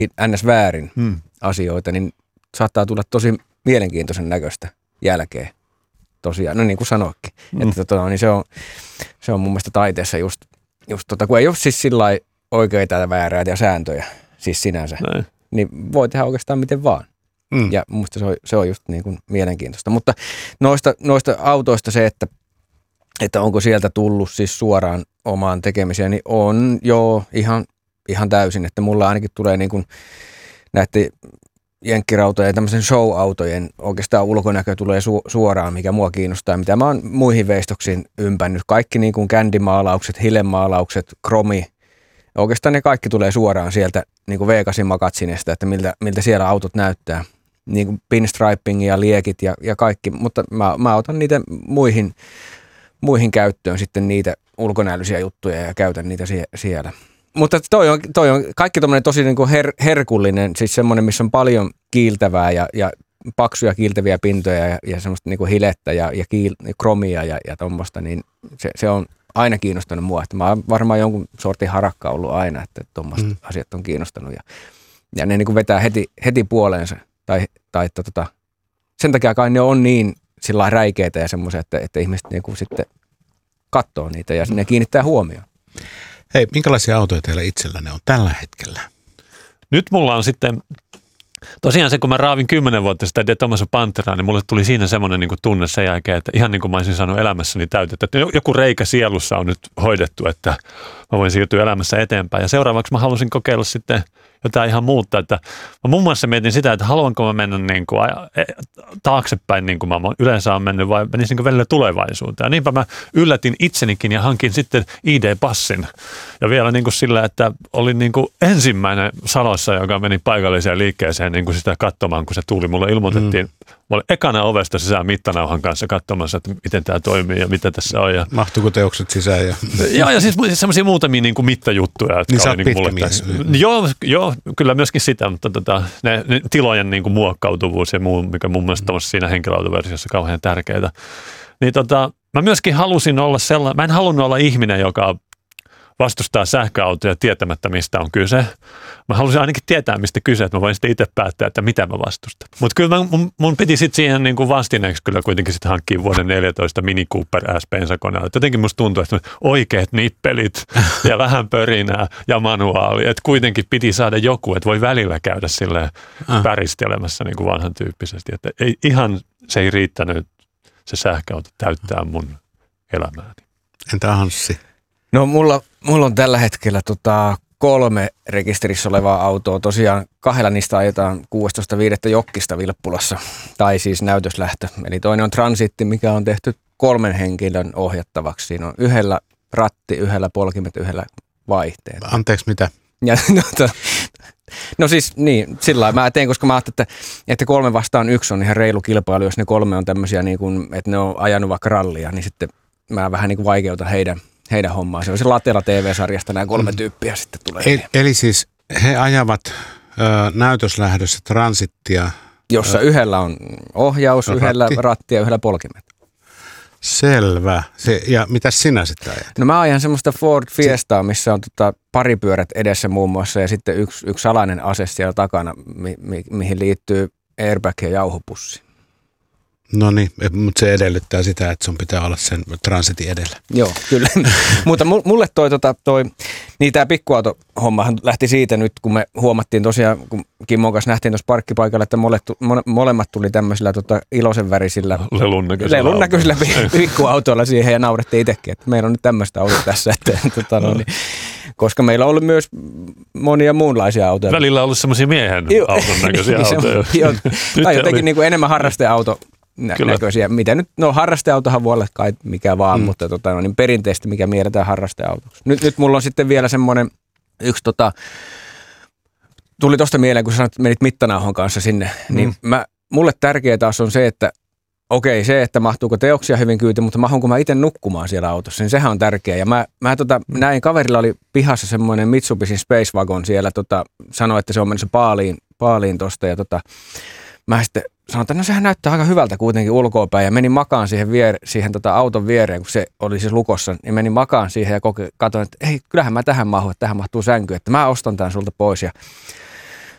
ns. Väärin asioita, niin saattaa tulla tosi mielenkiintoisen näköistä jälkeen. Tosiaan, no niin kuin sanoikin. Että niin se on mun mielestä taiteessa just kun ei ole siis sillai oikeita ja väärää ja sääntöjä siis sinänsä, niin voi tehdä oikeastaan miten vaan. Ja mun mielestä se on just niin kuin mielenkiintoista. Mutta noista autoista se, että onko sieltä tullut siis suoraan omaan tekemiseen, niin on jo ihan täysin. Että mulla ainakin tulee niin kuin näiden jenkkirautojen ja tämmöisen show-autojen oikeastaan ulkonäkö tulee suoraan, mikä mua kiinnostaa, mitä mä oon muihin veistoksiin ympännyt. Kaikki niin kuin kändimaalaukset, hilemaalaukset, kromi, oikeastaan ne kaikki tulee suoraan sieltä niin kuin V8 Magazinesta, että miltä siellä autot näyttää. Niin kuin pinstriping ja liekit ja kaikki, mutta mä otan niitä muihin käyttöön sitten niitä ulkonäöllisiä juttuja ja käytän niitä siellä. Mutta toi on kaikki tommoinen tosi niin kuin herkullinen, siis semmoinen, missä on paljon kiiltävää ja paksuja kiiltäviä pintoja ja semmoista niin kuin hilettä ja kromia ja tommoista, niin se on aina kiinnostanut mua. Että mä oon varmaan jonkun sortin harakka ollut aina, että tommoista asiat on kiinnostanut ja ne niin kuin vetää heti puoleensa. Tai sen takia kai ne on niin sillä räikeitä ja semmoisia, että ihmiset niin kuin sitten katsoo niitä ja ne kiinnittää huomioon. Hei, minkälaisia autoja teillä itsellänne on tällä hetkellä? Nyt mulla on sitten, tosiaan se kun mä raavin 10 vuotta sitä De Tomaso Panteraa, niin mulle tuli siinä semmoinen niin kuin tunne sen jälkeen, että ihan niin kuin mä olisin saanut elämässäni täytettä, että joku reikä sielussa on nyt hoidettu, että mä voin siirtyä elämässä eteenpäin. Ja seuraavaksi mä halusin kokeilla sitten jotain ihan muuta, että mä muun muassa mietin sitä, että haluanko mä mennä niin kuin taaksepäin niin kuin mä yleensä on mennyt vai menisin niin välillä tulevaisuuteen. Ja niinpä mä yllätin itsenikin ja hankin sitten ID-passin. Ja vielä niin kuin sillä, että olin niin kuin ensimmäinen Salossa, joka meni paikalliseen liikkeeseen niin kuin sitä katsomaan, kun se tuli. Mulle ilmoitettiin, mä olin ekana ovesta sisään mittanauhan kanssa katsomassa, että miten tämä toimii ja mitä tässä on. Ja mahtuuko teokset sisään? Ja siis semmoisia muutamia niin kuin mittajuttuja. Jotka niin sä oot niin pitkä mies. Joo, kyllä myöskin sitä, mutta ne tilojen niin kuin muokkautuvuus ja muu, mikä mun mielestä on siinä henkilöautoversiossa kauhean tärkeää. Niin mä myöskin halusin olla sellainen, mä en halunnut olla ihminen, joka vastustaa sähköautoja tietämättä, mistä on kyse. Mä halusin ainakin tietää, mistä kyse, että mä voin sitten itse päättää, että mitä mä vastustan. Mutta kyllä mun piti sitten siihen niin kuin vastineeksi kyllä kuitenkin sitten hankkia vuoden 14 Mini Cooper S-bensakonea. Jotenkin musta tuntuu, että oikeat nippelit ja vähän pörinää ja manuaali. Että kuitenkin piti saada joku, että voi välillä käydä silleen päristelemässä niin kuin vanhan tyyppisesti. Että se ei riittänyt se sähköauto täyttää mun elämääni. Entä Hanssi? No mulla on tällä hetkellä 3 rekisterissä olevaa autoa. Tosiaan 2 niistä ajetaan 16.5. Jokkista Vilppulassa, tai siis näytöslähtö. Eli toinen on Transitti, mikä on tehty 3 henkilön ohjattavaksi. Siinä on 1 ratti, 1 polkimet, 1 vaihteet. Anteeksi, mitä? Ja, no siis niin, sillä lailla mä tein, koska mä ajattelin, että 3 vastaan 1 on ihan reilu kilpailu, jos ne 3 on tämmöisiä, niin kuin, että ne on ajanut vaikka rallia, niin sitten mä vähän niin kuin vaikeutan heidän hommaa. Se on se Latela TV-sarjasta nämä 3 tyyppiä sitten tulee. Eli siis he ajavat näytöslähdössä Transittia. Jossa 1 on ohjaus, 1 ratti ja 1 polkimet. Selvä. Ja mitäs sinä sitten ajat? No mä ajan semmoista Ford Fiestaa, missä on paripyörät edessä muun muassa ja sitten yksi salainen ase siellä takana, mihin liittyy airbag ja jauhopussi. No niin, mutta se edellyttää sitä, että sun pitää olla sen Transitin edellä. Joo, kyllä. Mutta mulle niin tämä pikkuautohommahan lähti siitä nyt, kun me huomattiin tosiaan, kun Kimmon kanssa nähtiin tuossa parkkipaikalla, että molemmat tuli tämmöisillä iloisen värisillä lelun näköisillä pikkuautoilla siihen ja naurettiin itsekin, että meillä on nyt tämmöistä autoa tässä. Niin, koska meillä on ollut myös monia muunlaisia autoja. Välillä on ollut semmoisia miehen auton näköisiä autoja. Tai jotenkin niin kuin enemmän harrasteauto näköisiä. Mitä nyt, no harrasteautohan voi olla kai mikä vaan, mutta niin perinteisesti mikä mielletään harrasteautoksi. Nyt mulla on sitten vielä semmoinen yksi tuli tosta mieleen, kun sä sanoit, että menit mittanauhon kanssa sinne, niin mulle tärkeää taas on se, että okei, se, että mahtuuko teoksia hyvin kyytiin, mutta mahunko mä itse nukkumaan siellä autossa, niin sehän on tärkeää. Ja mä näin, kaverilla oli pihassa semmoinen Mitsubishi Space Wagon siellä, sanoi, että se on mennyt se paaliin tosta ja mä sitten sanoin, että no sehän näyttää aika hyvältä kuitenkin ulkoapäin ja menin makaan siihen auton viereen, kun se oli siis lukossa, niin menin makaan siihen ja katsoin, että ei, kyllähän mä tähän mahu, että tähän mahtuu sänky, että mä ostan tämän sulta pois ja